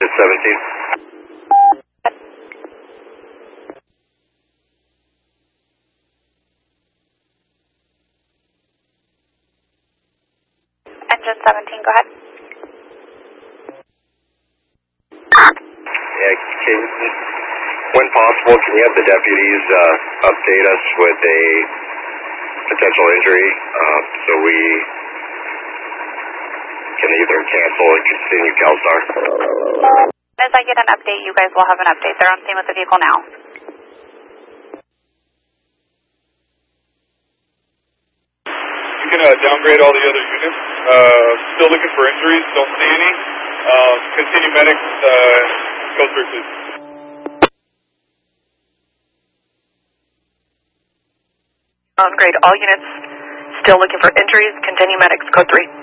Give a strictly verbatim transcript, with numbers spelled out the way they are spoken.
seventeen. Engine seventeen, go ahead. Yeah, can, when possible, can you have the deputies uh, update us with a potential injury uh, so we can either cancel or continue CalSTAR? As I get an update, you guys will have an update. They're on scene with the vehicle now. You can uh, downgrade all the other units. Uh, still looking for injuries. Don't see any. Um, continue medics. Uh, go through, please. Downgrade all units. Still looking for injuries. Continue medics. Code three.